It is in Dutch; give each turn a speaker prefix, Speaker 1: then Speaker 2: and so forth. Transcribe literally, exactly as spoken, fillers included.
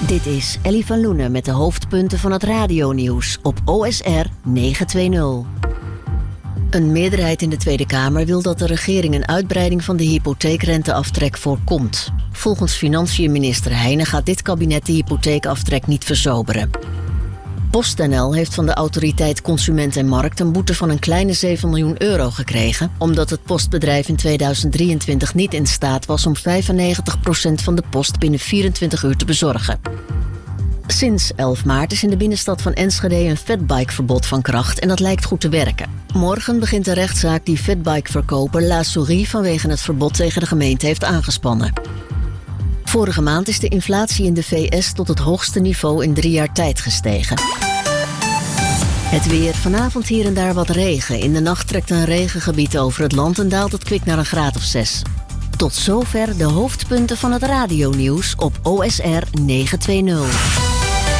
Speaker 1: Dit is Ellie van Loenen met de hoofdpunten van het radionieuws op O S R negenhonderdtwintig. Een meerderheid in de Tweede Kamer wil dat de regering een uitbreiding van de hypotheekrenteaftrek voorkomt. Volgens financiën-minister Heijnen gaat dit kabinet de hypotheekaftrek niet verzoberen. PostNL heeft van de autoriteit Consument en Markt een boete van een kleine zeven miljoen euro gekregen, omdat het postbedrijf in tweeduizend drieëntwintig niet in staat was om vijfennegentig procent van de post binnen vierentwintig uur te bezorgen. Sinds elf maart is in de binnenstad van Enschede een fatbikeverbod van kracht en dat lijkt goed te werken. Morgen begint de rechtszaak die fatbikeverkoper La Souris vanwege het verbod tegen de gemeente heeft aangespannen. Vorige maand is de inflatie in de V S tot het hoogste niveau in drie jaar tijd gestegen. Het weer. Vanavond hier en daar wat regen. In de nacht trekt een regengebied over het land en daalt het kwik naar een graad of zes. Tot zover de hoofdpunten van het radionieuws op O S R negenhonderdtwintig.